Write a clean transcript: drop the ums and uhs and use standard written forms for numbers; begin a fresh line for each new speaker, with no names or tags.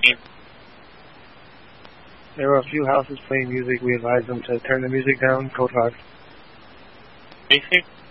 There were a few houses playing music. We advised them to turn the music down. Code 5.
Basic.